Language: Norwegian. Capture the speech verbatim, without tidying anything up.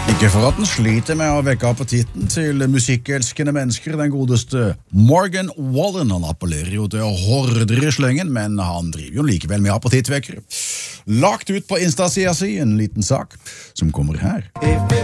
Ikke for at den sliter med å vekke appetitten til musikkelskende mennesker, den godeste Morgan Wallen. Han appellerer jo til horder i slengen, men han driver jo likevel med appetittvekkere. Lagt ut på Insta-sida si en liten sak som kommer her.